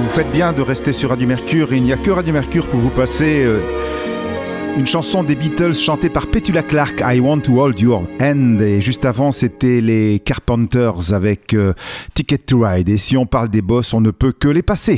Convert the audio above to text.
faites bien de rester sur Radio Mercure. Il n'y a que Radio Mercure pour vous passer une chanson des Beatles chantée par Petula Clark, I Want to Hold Your Hand. Et juste avant, c'était les Carpenters avec Ticket to Ride. Et si on parle des boss, on ne peut que les passer.